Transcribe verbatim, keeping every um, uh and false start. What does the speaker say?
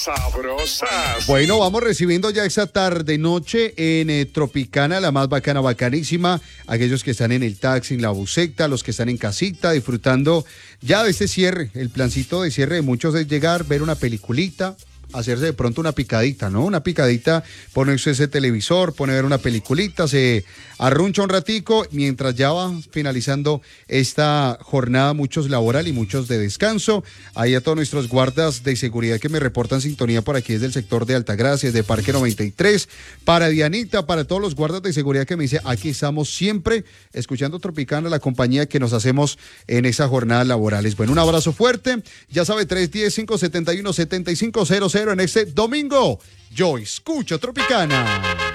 sabrosas. Bueno, vamos recibiendo ya esta tarde noche en eh, Tropicana, la más bacana, bacanísima. Aquellos que están en el taxi, en la buseta, los que están en casita, disfrutando ya de este cierre. El plancito de cierre de muchos es llegar, ver una peliculita, hacerse de pronto una picadita, ¿no? Una picadita, ponerse ese televisor, pone a ver una peliculita, se arruncha un ratico, mientras ya va finalizando esta jornada, muchos laboral y muchos de descanso. Ahí a todos nuestros guardas de seguridad que me reportan sintonía por aquí desde el sector de Altagracia, de Parque noventa y tres, para Dianita, para todos los guardas de seguridad que me dice, aquí estamos siempre escuchando Tropicana, la compañía que nos hacemos en esas jornadas laborales. Bueno, un abrazo fuerte, ya sabe, tres uno cero, cinco siete uno, siete cinco cero cero en este domingo. Yo escucho Tropicana.